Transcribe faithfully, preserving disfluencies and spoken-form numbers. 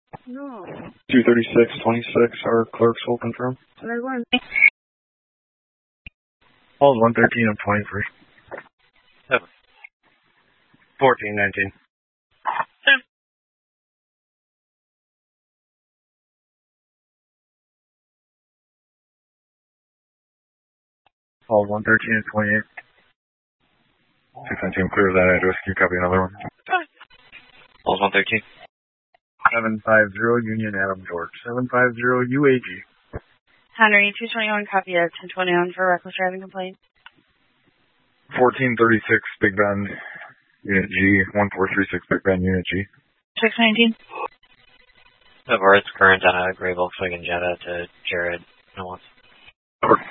No. two thirty-six twenty-six, our clerks will confirm. They're going. Hold one thirteen of twenty-three. Seven. fourteen nineteen. Seven. Hold one thirteen of twenty-eight. six nineteen clears that address. Can you copy another one? Hold one thirteen. seven five zero Union Adam George. seven five zero U A G. Henry, two twenty-one, copy at ten twenty-one for reckless driving complaint. fourteen thirty-six Big Bend Unit G. one four three six Big Bend Unit G. six nineteen. Of Arts current on a gray Volkswagen Jetta to Jared. No one's.